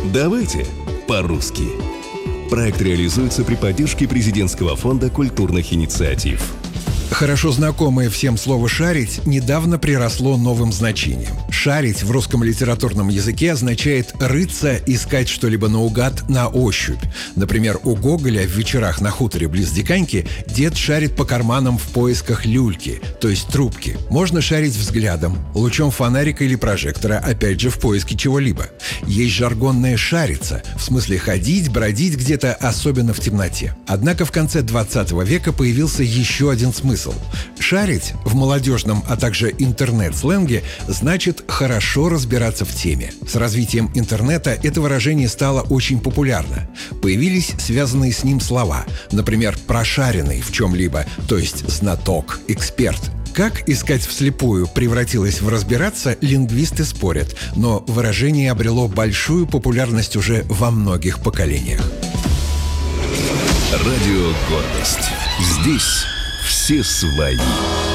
Давайте по-русски. Проект реализуется при поддержке Президентского фонда культурных инициатив. Хорошо знакомое всем слово «шарить» недавно приросло новым значением. «Шарить» в русском литературном языке означает «рыться», искать что-либо наугад на ощупь. Например, у Гоголя в «Вечерах на хуторе близ Диканьки» дед шарит по карманам в поисках люльки, то есть трубки. Можно шарить взглядом, лучом фонарика или прожектора, опять же в поиске чего-либо. Есть жаргонное «шариться», в смысле ходить, бродить где-то, особенно в темноте. Однако в конце 20 века появился еще один смысл. Шарить в молодежном, а также интернет-сленге значит хорошо разбираться в теме. С развитием интернета это выражение стало очень популярно. Появились связанные с ним слова, например, «прошаренный» в чем-либо, то есть знаток, эксперт. Как искать вслепую превратилось в разбираться, лингвисты спорят, но выражение обрело большую популярность уже во многих поколениях. Радио «Гордость». Здесь все свои.